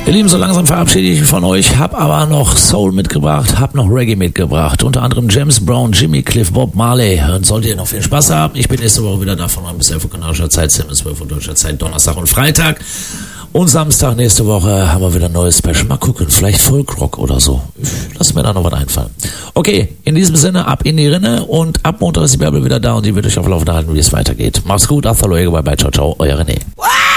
Ihr Lieben, so langsam verabschiede ich mich von euch, hab aber noch Soul mitgebracht, hab noch Reggae mitgebracht, unter anderem James Brown, Jimmy Cliff, Bob Marley. Und solltet ihr noch viel Spaß haben, ich bin nächste Woche wieder da von 9 bis 11 Uhr kanadischer Zeit, 10 bis 12 Uhr deutscher Zeit, Donnerstag und Freitag. Und Samstag nächste Woche haben wir wieder ein neues Special. Mal gucken, vielleicht Folkrock oder so. Lass mir da noch was einfallen. Okay, in diesem Sinne, ab in die Rinne und ab Montag ist die Bärbel wieder da und die wird euch auf Laufende halten, wie es weitergeht. Macht's gut, hasta luego, bye bye, ciao, ciao, euer René.